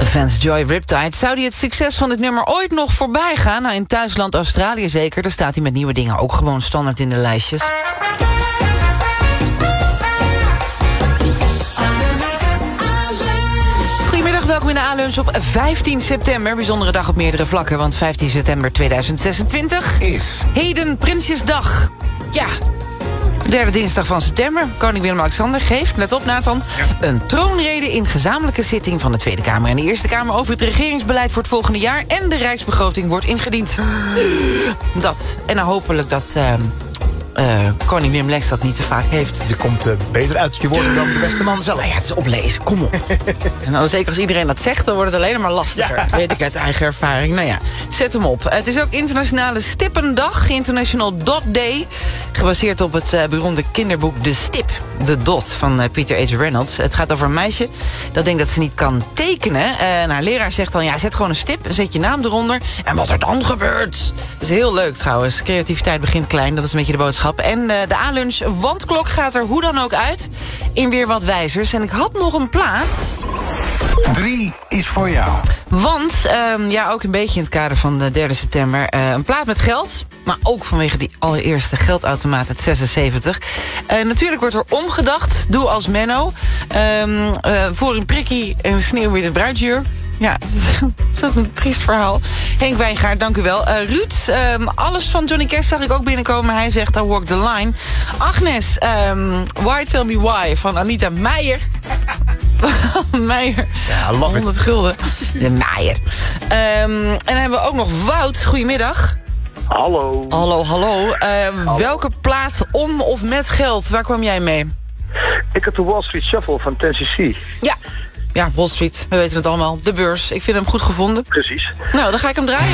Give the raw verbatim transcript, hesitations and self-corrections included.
Vance Joy Riptide. Zou hij het succes van dit nummer ooit nog voorbij gaan? Nou, in thuisland Australië zeker. Daar staat hij met nieuwe dingen ook gewoon standaard in de lijstjes. Goedemiddag, welkom in de A-lunch op vijftien september. Bijzondere dag op meerdere vlakken, want vijftien september tweeduizend zesentwintig... is heden Prinsjesdag. Ja, derde dinsdag van september. Koning Willem-Alexander geeft, let op Nathan, ja. een troonrede in gezamenlijke zitting van de Tweede Kamer en de Eerste Kamer over het regeringsbeleid voor het volgende jaar en de Rijksbegroting wordt ingediend. Dat. En dan hopelijk dat uh, uh, koning Willem-Lex dat niet te vaak heeft. Je komt uh, beter uit je woorden dan de beste man zelf. Nou ja, het is oplezen, kom op. En dan zeker als iedereen dat zegt, dan wordt het alleen maar lastiger. Ja. Weet ik uit eigen ervaring. Nou ja, zet hem op. Het is ook internationale Stippendag, International Dot Day. Gebaseerd op het uh, beroemde kinderboek De Stip, de Dot van uh, Peter H. Reynolds. Het gaat over een meisje dat denkt dat ze niet kan tekenen. Uh, en haar leraar zegt dan, ja, zet gewoon een stip en zet je naam eronder. En wat er dan gebeurt. Dat is heel leuk trouwens. Creativiteit begint klein, dat is een beetje de boodschap. En uh, de A-lunch wandklok gaat er hoe dan ook uit. In weer wat wijzers. En ik had nog een plaat. Drie is voor jou. Want, um, ja, ook een beetje in het kader van de derde september... Uh, een plaat met geld, maar ook vanwege die allereerste geldautomaat uit zessenzeventig. Uh, natuurlijk wordt er omgedacht. Doe als Menno. Um, uh, voor een prikkie en sneeuw in het bruidsjurk. Ja, dat is een triest verhaal. Henk Wijngaard, dank u wel. Uh, Ruud, um, alles van Johnny Cash zag ik ook binnenkomen. Hij zegt, I walk the line. Agnes, um, Why Tell Me Why van Anita Meijer. Meijer. Ja, love honderd gulden. De Meijer. Um, en dan hebben we ook nog Wout. Goedemiddag. Hallo. Hallo, hallo. Uh, hallo. Welke plaat om of met geld? Waar kwam jij mee? Ik heb de Wall Street Shuffle van ten cc. Ja. Ja, Wall Street. We weten het allemaal. De beurs. Ik vind hem goed gevonden. Precies. Nou, dan ga ik hem draaien.